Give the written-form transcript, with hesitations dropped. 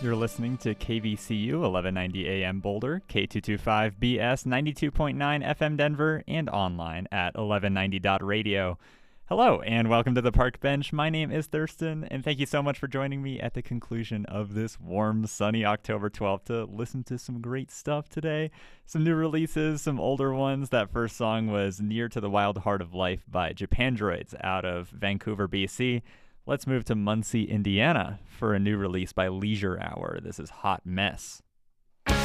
You're listening to KVCU 1190 AM Boulder, K225BS 92.9 FM Denver, and online at 1190.radio. Hello, and welcome to the Park Bench. My name is Thurston, and thank you so much for joining me at the conclusion of this warm, sunny October 12th to listen to some great stuff today. Some new releases, some older ones. That first song was Near to the Wild Heart of Life by Japandroids out of Vancouver, BC. Let's move to Muncie, Indiana for a new release by Leisure Hour. This is Hot Mess.